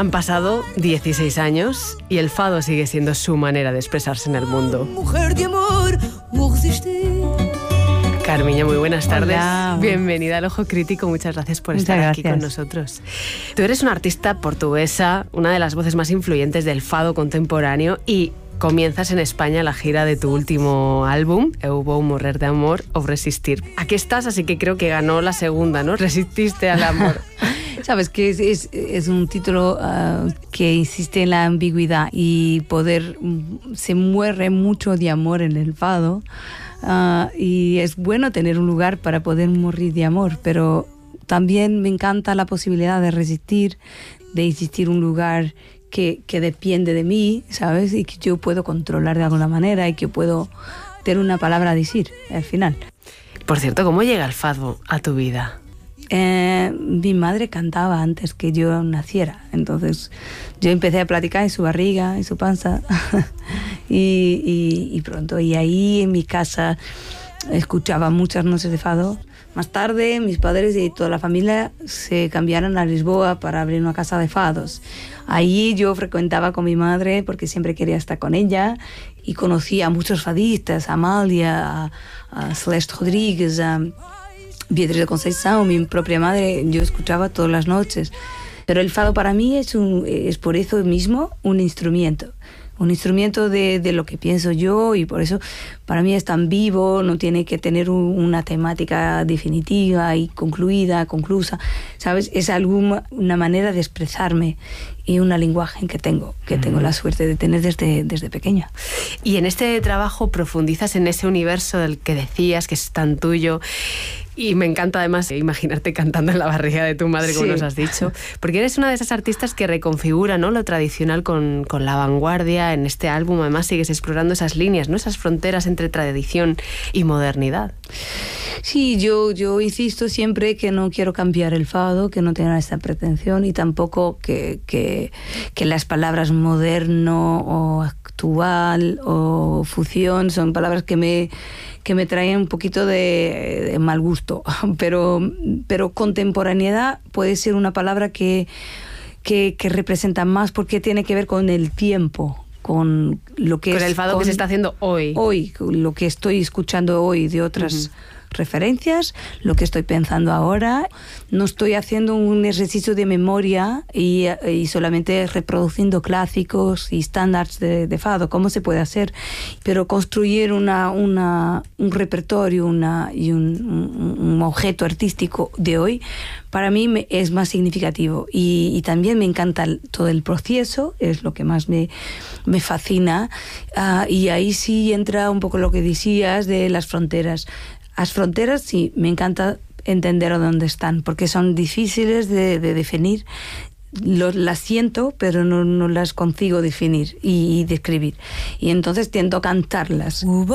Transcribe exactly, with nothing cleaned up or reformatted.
Han pasado dieciséis años y el fado sigue siendo su manera de expresarse en el mundo. Mujer de amor, no resistir. Carmiña, muy buenas tardes. Hola. Bienvenida al Ojo Crítico. Muchas gracias por Muchas estar gracias. aquí con nosotros. Tú eres una artista portuguesa, una de las voces más influyentes del fado contemporáneo y comienzas en España la gira de tu último álbum, Eu vou morrer de amor o resistir. Aquí estás, así que creo que ganó la segunda, ¿no? Resististe al amor. Sabes que es, es, es un título uh, que insiste en la ambigüedad y poder, se muere mucho de amor en el fado uh, y es bueno tener un lugar para poder morir de amor, pero también me encanta la posibilidad de resistir, de existir un lugar que, que depende de mí, ¿sabes? Y que yo puedo controlar de alguna manera y que puedo tener una palabra a decir al final. Por cierto, ¿cómo llega el fado a tu vida? Eh, mi madre cantaba antes que yo naciera, entonces yo empecé a platicar en su barriga, en su panza y, y, y pronto, y ahí en mi casa escuchaba muchas noches de fado. Más tarde mis padres y toda la familia se cambiaron a Lisboa para abrir una casa de fados. Ahí yo frecuentaba con mi madre porque siempre quería estar con ella y conocía a muchos fadistas, a Amália, a, a Celeste Rodríguez, a Beatriz de Conceição, mi propia madre, yo escuchaba todas las noches. Pero el fado para mí es, un, es por eso mismo un instrumento. Un instrumento de, de lo que pienso yo y por eso para mí es tan vivo, no tiene que tener un, una temática definitiva y concluida, conclusa, ¿sabes? Es alguna, una manera de expresarme y un lenguaje que tengo, que tengo la suerte de tener desde, desde pequeña. Y en este trabajo profundizas en ese universo del que decías que es tan tuyo. Y me encanta además imaginarte cantando en la barriga de tu madre, como sí. Nos has dicho, porque eres una de esas artistas que reconfigura, ¿no?, lo tradicional con, con la vanguardia. En este álbum además sigues explorando esas líneas, ¿no?, esas fronteras entre tradición y modernidad. Sí, yo, yo insisto siempre que no quiero cambiar el fado, que no tenga esta pretensión y tampoco que, que, que las palabras moderno o actual o fusión son palabras que me, que me traen un poquito de, de mal gusto, pero, pero contemporaneidad puede ser una palabra que, que, que representa más porque tiene que ver con el tiempo, con lo que con es... el fado que se está haciendo hoy. Hoy, lo que estoy escuchando hoy de otras... Uh-huh. referencias, lo que estoy pensando ahora. No estoy haciendo un ejercicio de memoria y, y solamente reproduciendo clásicos y estándares de, de fado, como se puede hacer, pero construir una, una, un repertorio una, y un, un, un objeto artístico de hoy, para mí me, es más significativo y, y también me encanta el, todo el proceso, es lo que más me, me fascina, uh, y ahí sí entra un poco lo que decías de las fronteras. Las fronteras sí, me encanta entender dónde están, porque son difíciles de, de definir. Lo, las siento, pero no, no las consigo definir y, y describir. Y entonces tiendo a cantarlas.